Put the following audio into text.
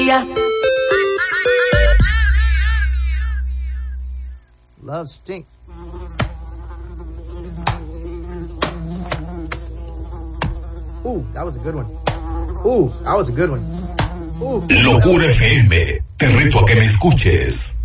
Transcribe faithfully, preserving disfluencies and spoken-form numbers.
Love stinks. Ooh, that was a good one. Ooh, that was a good one. Ooh. Locura F M, te reto a que me escuches.